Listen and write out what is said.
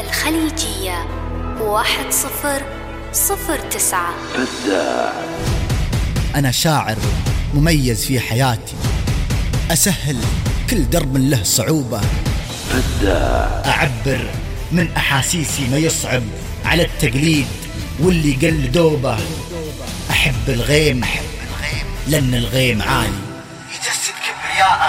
الخليجية 1009. أنا شاعر مميز في حياتي، أسهل كل درب له صعوبة، أعبر من أحاسيسي ما يصعب على التقليد واللي قل دوبه. أحب الغيم لأن الغيم عالي يجسد كبرياءه